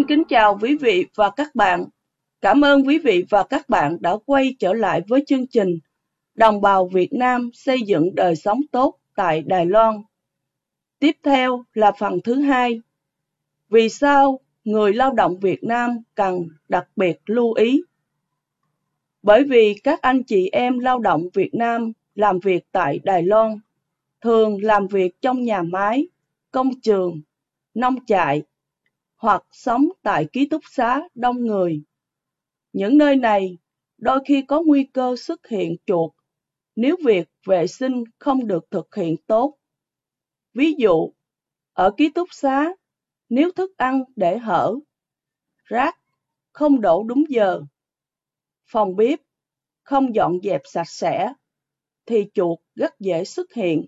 kính chào quý vị và các bạn. Cảm ơn quý vị và các bạn đã quay trở lại với chương trình Đồng bào Việt Nam xây dựng đời sống tốt tại Đài Loan. Tiếp theo là phần thứ hai. Vì sao người lao động Việt Nam cần đặc biệt lưu ý? Bởi vì các anh chị em lao động Việt Nam làm việc tại Đài Loan thường làm việc trong nhà máy, công trường, nông trại hoặc sống tại ký túc xá đông người. Những nơi này đôi khi có nguy cơ xuất hiện chuột nếu việc vệ sinh không được thực hiện tốt. Ví dụ, ở ký túc xá, nếu thức ăn để hở, rác không đổ đúng giờ, phòng bếp không dọn dẹp sạch sẽ, thì chuột rất dễ xuất hiện.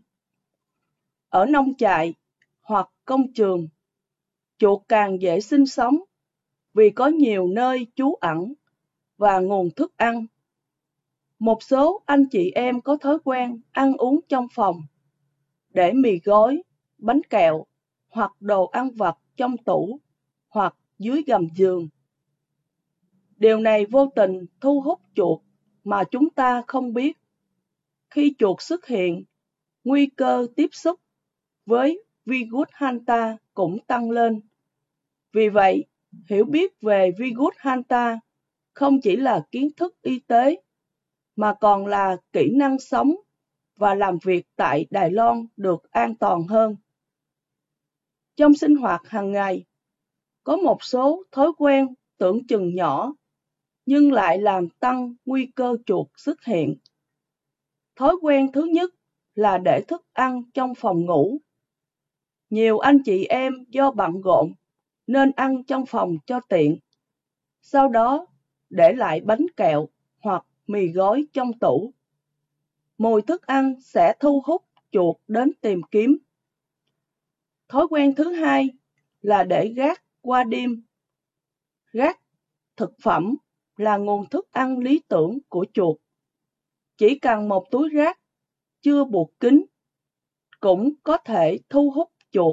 Ở nông trại hoặc công trường, chuột càng dễ sinh sống vì có nhiều nơi trú ẩn và nguồn thức ăn. Một số anh chị em có thói quen ăn uống trong phòng, để mì gói, bánh kẹo hoặc đồ ăn vặt trong tủ hoặc dưới gầm giường. Điều này vô tình thu hút chuột mà chúng ta không biết. Khi chuột xuất hiện, nguy cơ tiếp xúc với virus Hanta cũng tăng lên. Vì vậy, hiểu biết về virus Hanta không chỉ là kiến thức y tế, mà còn là kỹ năng sống và làm việc tại Đài Loan được an toàn hơn. Trong sinh hoạt hàng ngày, có một số thói quen tưởng chừng nhỏ, nhưng lại làm tăng nguy cơ chuột xuất hiện. Thói quen thứ nhất là để thức ăn trong phòng ngủ. Nhiều anh chị em do bận rộn nên ăn trong phòng cho tiện. Sau đó, để lại bánh kẹo hoặc mì gói trong tủ. Mùi thức ăn sẽ thu hút chuột đến tìm kiếm. Thói quen thứ hai là để rác qua đêm. Rác thực phẩm là nguồn thức ăn lý tưởng của chuột. Chỉ cần một túi rác chưa buộc kín cũng có thể thu hút chuột.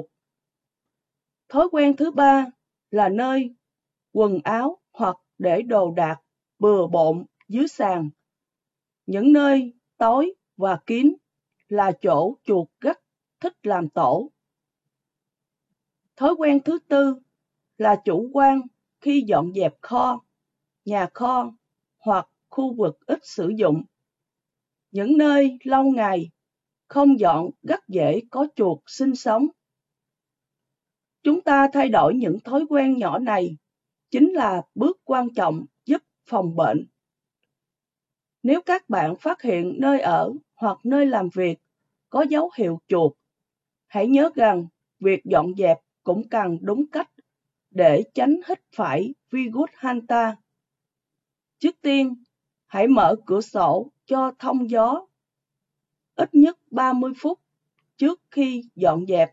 Thói quen thứ ba là nơi quần áo hoặc để đồ đạc bừa bộn dưới sàn. Những nơi tối và kín là chỗ chuột rất thích làm tổ. Thói quen thứ tư là chủ quan khi dọn dẹp kho, nhà kho hoặc khu vực ít sử dụng. Những nơi lâu ngày không dọn rất dễ có chuột sinh sống. Chúng ta thay đổi những thói quen nhỏ này chính là bước quan trọng giúp phòng bệnh. Nếu các bạn phát hiện nơi ở hoặc nơi làm việc có dấu hiệu chuột, hãy nhớ rằng việc dọn dẹp cũng cần đúng cách để tránh hít phải virus Hanta. Trước tiên, hãy mở cửa sổ cho thông gió ít nhất 30 phút trước khi dọn dẹp.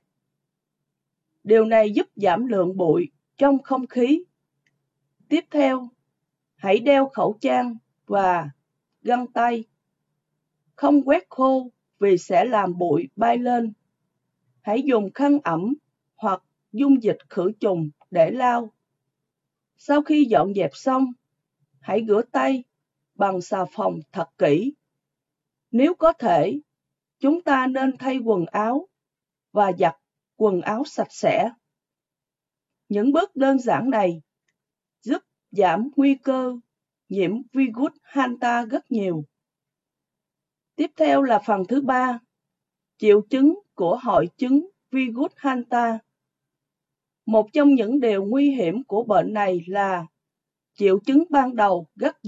Điều này giúp giảm lượng bụi trong không khí. Tiếp theo, hãy đeo khẩu trang và găng tay. Không quét khô vì sẽ làm bụi bay lên. Hãy dùng khăn ẩm hoặc dung dịch khử trùng để lau. Sau khi dọn dẹp xong, hãy rửa tay bằng xà phòng thật kỹ. Nếu có thể, chúng ta nên thay quần áo và giặt quần áo sạch sẽ. Những bước đơn giản này giúp giảm nguy cơ nhiễm virus Hanta rất nhiều. Tiếp theo là phần thứ ba, triệu chứng của hội chứng virus Hanta. Một trong những điều nguy hiểm của bệnh này là triệu chứng ban đầu rất